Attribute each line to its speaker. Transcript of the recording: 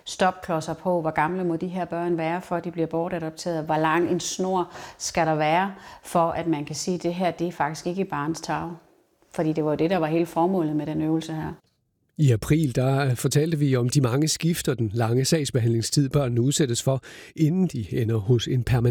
Speaker 1: stopklodser på, hvor gamle må de her børn være, for at de bliver bortadopteret, hvor lang en snor skal der være, for at man kan sige, at det her det er faktisk ikke i barns tarv. Fordi det var det, der var hele formålet med den øvelse her.
Speaker 2: I april der fortalte vi om de mange skift og den lange sagsbehandlingstid, børnene udsættes for, inden de ender hos en permanent